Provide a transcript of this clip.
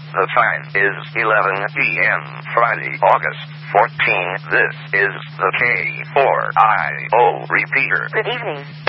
The time is 11 p.m. Friday, August 14. This is the K4IO repeater. Good evening.